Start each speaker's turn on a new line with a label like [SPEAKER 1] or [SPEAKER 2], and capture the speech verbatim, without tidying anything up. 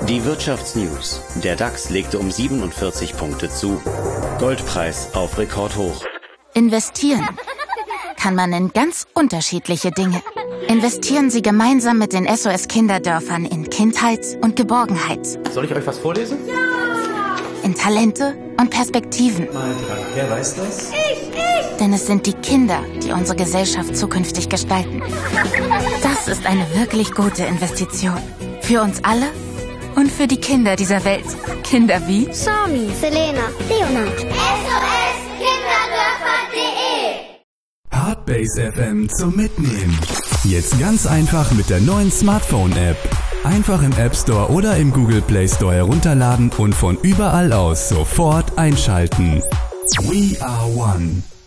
[SPEAKER 1] Die Wirtschaftsnews. Der DAX legte um siebenundvierzig Punkte zu. Goldpreis auf Rekordhoch.
[SPEAKER 2] Investieren kann man in ganz unterschiedliche Dinge. Investieren Sie gemeinsam mit den S O S-Kinderdörfern in Kindheit und Geborgenheit.
[SPEAKER 3] Soll ich euch was vorlesen?
[SPEAKER 2] Ja! In Talente und Perspektiven.
[SPEAKER 3] Mal dran. Wer weiß das?
[SPEAKER 2] Ich, ich! Denn es sind die Kinder, die unsere Gesellschaft zukünftig gestalten. Das ist eine wirklich gute Investition. Für uns alle und für die Kinder dieser Welt. Kinder wie
[SPEAKER 4] Sami, Selena, Leonard.
[SPEAKER 5] S O S Kinderdörfer punkt de
[SPEAKER 6] Hardbase F M zum Mitnehmen. Jetzt ganz einfach mit der neuen Smartphone-App. Einfach im App Store oder im Google Play Store herunterladen und von überall aus sofort einschalten. We are one.